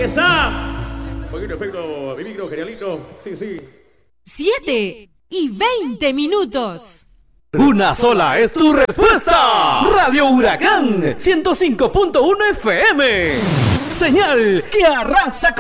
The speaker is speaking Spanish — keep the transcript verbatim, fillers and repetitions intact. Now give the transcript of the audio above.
está. Un poquito de efecto, mi micro, genialito. Sí, sí. Siete y veinte minutos. Una sola es tu respuesta. Radio Huracán ciento cinco punto uno F M. Señal que arrasa con